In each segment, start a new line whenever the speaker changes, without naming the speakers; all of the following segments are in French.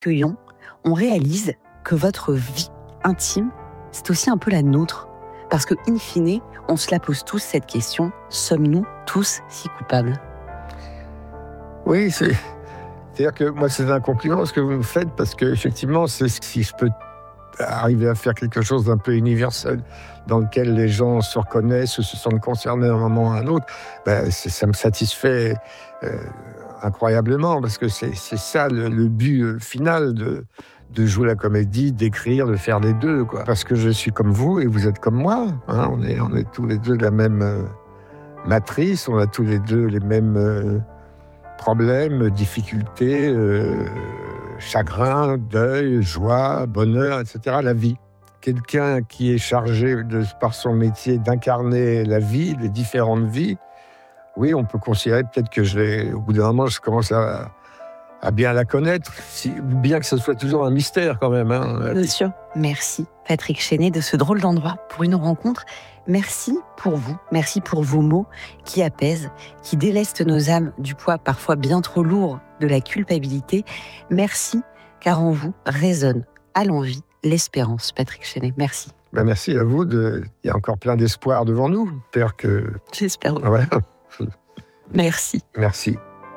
accueillons, on réalise que votre vie intime, c'est aussi un peu la nôtre. Parce que, in fine, on se la pose tous cette question, sommes-nous tous si coupables ?
Oui, c'est-à-dire que moi, c'est un compliment ce que vous me faites, parce que effectivement, c'est si je peux arriver à faire quelque chose d'un peu universel, dans lequel les gens se reconnaissent, se sentent concernés d'un moment ou à un autre, ça me satisfait incroyablement, parce que c'est ça le but final de jouer la comédie, d'écrire, de faire les deux, quoi. Parce que je suis comme vous et vous êtes comme moi. Hein, on est tous les deux de la même matrice, on a tous les deux les mêmes problèmes, difficultés, chagrin, deuil, joie, bonheur, etc. La vie. Quelqu'un qui est chargé par son métier d'incarner la vie, les différentes vies, oui, on peut considérer peut-être que au bout d'un moment, je commence à bien la connaître, bien que ce soit toujours un mystère quand même. Hein.
Bien sûr. Merci Patrick Chenet de ce drôle d'endroit pour une rencontre. Merci pour vous, merci pour vos mots qui apaisent, qui délestent nos âmes du poids parfois bien trop lourd de la culpabilité. Merci car en vous résonne à l'envie l'espérance, Patrick Chenet. Merci.
Merci à vous. Il y a encore plein d'espoir devant nous.
J'espère.
Ouais.
Merci.
Merci.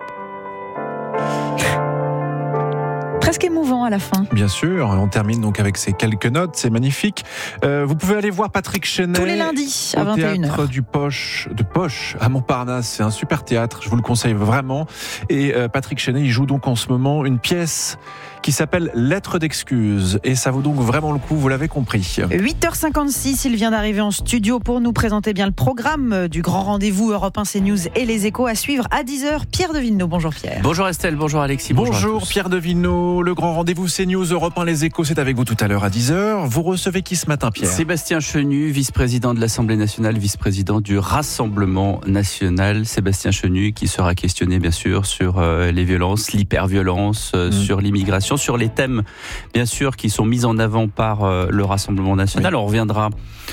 Presque émouvant à la fin.
Bien sûr, on termine donc avec ces quelques notes, c'est magnifique. Vous pouvez aller voir Patrick Chenet
tous les lundis à 21h.
Au théâtre de Poche à Montparnasse, c'est un super théâtre, je vous le conseille vraiment. Et Patrick Chenet, il joue donc en ce moment une pièce qui s'appelle Lettre d'excuse. Et ça vaut donc vraiment le coup, vous l'avez compris.
8h56, il vient d'arriver en studio pour nous présenter bien le programme du grand rendez-vous Europe 1 CNews et les Échos à suivre à 10h. Pierre de Villeneuve, bonjour Pierre.
Bonjour Estelle, bonjour Alexis.
Bonjour Pierre de Villeneuve, le grand rendez-vous CNews Europe 1 les Échos, c'est avec vous tout à l'heure à 10h. Vous recevez qui ce matin Pierre ?
Sébastien Chenu, vice-président de l'Assemblée nationale, vice-président du Rassemblement national. Sébastien Chenu qui sera questionné bien sûr sur les violences, l'hyperviolence, sur l'immigration, sur les thèmes bien sûr qui sont mis en avant par le Rassemblement national. Oui. On reviendra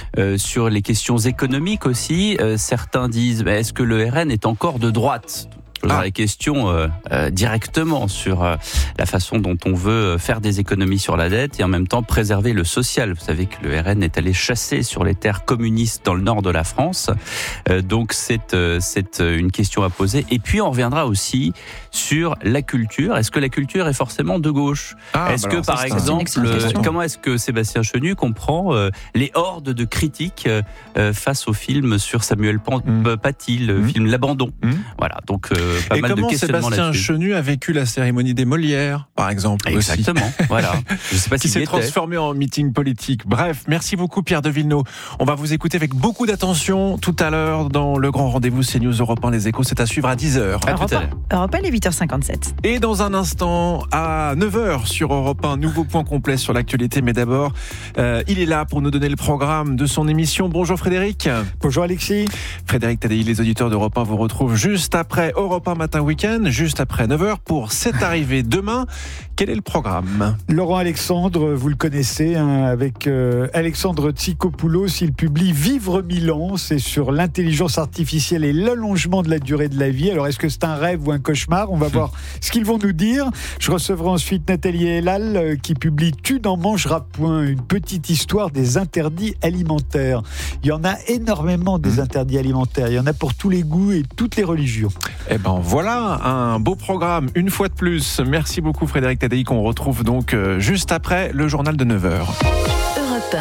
sur les questions économiques aussi. Certains disent est-ce que le RN est encore de droite ? Je poserai la question directement sur la façon dont on veut faire des économies sur la dette et en même temps préserver le social. Vous savez que le RN est allé chasser sur les terres communistes dans le nord de la France. Donc c'est une question à poser. Et puis on reviendra aussi sur la culture. Est-ce que la culture est forcément de gauche ? Est-ce que par exemple, comment est-ce que Sébastien Chenu comprend les hordes de critiques face au film sur Samuel Paty, le film L'Abandon ? Voilà, donc
et comment Sébastien Chenu a vécu la cérémonie des Molières, par exemple.
Exactement,
aussi.
Voilà. Je sais pas
qui s'est transformé en meeting politique. Bref, merci beaucoup Pierre de Villeneuve. On va vous écouter avec beaucoup d'attention tout à l'heure dans le grand rendez-vous CNews Europe 1 les Échos. C'est à suivre à 10h.
À tout à l'heure.
Europe 1, il est 8h57.
Et dans un instant, à 9h sur Europe 1, nouveau point complet sur l'actualité. Mais d'abord, il est là pour nous donner le programme de son émission. Bonjour Frédéric.
Bonjour Alexis.
Frédéric Tadei, les auditeurs d'Europe 1 vous retrouvent juste après Europe 1 Matin Week-end, juste après 9h pour C'est arrivé demain. Quel est le programme ?
Laurent Alexandre, vous le connaissez, avec Alexandre Tsikopoulos, il publie Vivre 1000 ans, c'est sur l'intelligence artificielle et l'allongement de la durée de la vie. Alors est-ce que c'est un rêve ou un cauchemar ? On va voir ce qu'ils vont nous dire. Je recevrai ensuite Nathalie Elal qui publie Tu n'en mangeras point, une petite histoire des interdits alimentaires. Il y en a énormément des interdits alimentaires, il y en a pour tous les goûts et toutes les religions.
Eh ben voilà, un beau programme, une fois de plus. Merci beaucoup Frédéric Tadei, qu'on retrouve donc juste après le journal de 9h.
Europe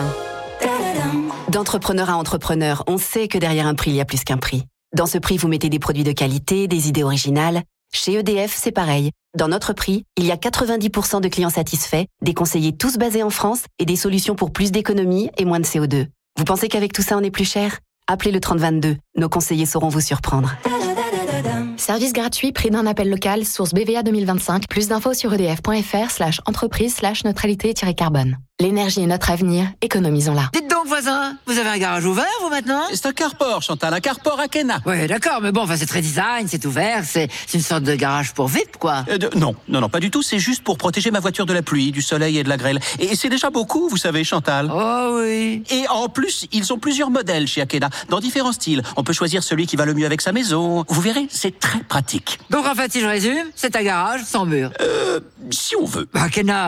1. D'entrepreneur à entrepreneur, on sait que derrière un prix, il y a plus qu'un prix. Dans ce prix, vous mettez des produits de qualité, des idées originales. Chez EDF, c'est pareil. Dans notre prix, il y a 90% de clients satisfaits, des conseillers tous basés en France et des solutions pour plus d'économies et moins de CO2. Vous pensez qu'avec tout ça, on est plus cher ? Appelez le 3022. Nos conseillers sauront vous surprendre.
Service gratuit, prix d'un appel local, source BVA 2025. Plus d'infos sur edf.fr/entreprise/neutralité-carbone. L'énergie est notre avenir, économisons-la.
Dites donc, voisin, vous avez un garage ouvert, vous, maintenant?
C'est un carport, Chantal, un carport Akena.
Ouais, d'accord, mais bon, c'est très design, c'est ouvert, c'est une sorte de garage pour VIP, quoi.
Non, pas du tout, c'est juste pour protéger ma voiture de la pluie, du soleil et de la grêle. Et c'est déjà beaucoup, vous savez, Chantal.
Oh oui.
Et en plus, ils ont plusieurs modèles chez Akena, dans différents styles. On peut choisir celui qui va le mieux avec sa maison. Vous verrez, c'est très pratique.
Donc en fait, si je résume, c'est un garage sans mur.
Si on veut.
Akena,